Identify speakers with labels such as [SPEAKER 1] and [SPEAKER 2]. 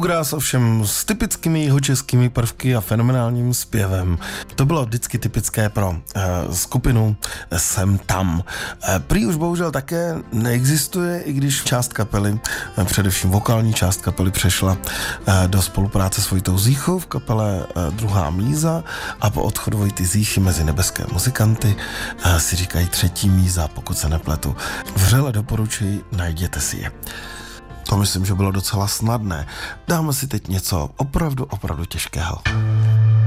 [SPEAKER 1] Bluegrass ovšem s typickými jihočeskými prvky a fenomenálním zpěvem. To bylo vždycky typické pro skupinu Sem tam. Prý už bohužel také neexistuje, i když část kapely, především vokální část kapely, přešla do spolupráce s Vojtou Zíchou v kapele Druhá míza a po odchodu Vojty Zíchy mezi nebeské muzikanty si říkají Třetí míza, pokud se nepletu. Vřele doporučuji, najděte si je. To myslím, že bylo docela snadné. Dáme si teď něco opravdu těžkého.